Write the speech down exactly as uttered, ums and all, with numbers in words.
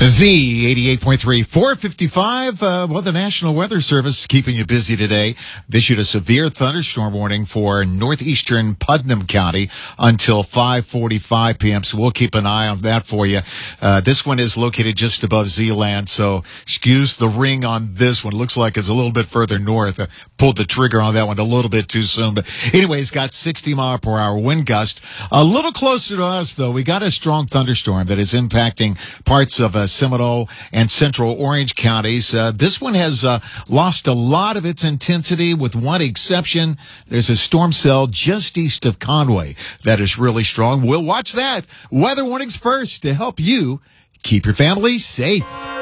Z eighty-eight point three, four fifty-five. Uh, well, the National Weather Service is keeping you busy today. They issued a severe thunderstorm warning for northeastern Putnam County until five forty-five p.m. So we'll keep an eye on that for you. Uh, this one is located just above Z-Land, so excuse the ring on this one. Looks like it's a little bit further north. I pulled the trigger on that one a little bit too soon. But anyway, it's got sixty mile per hour wind gust. A little closer to us, though, we got a strong thunderstorm that is impacting parts of uh, Seminole and central Orange counties. Uh, this one has uh, lost a lot of its intensity with one exception. There's a storm cell just east of Conway that is really strong. We'll watch that. Weather warnings first to help you keep your family safe.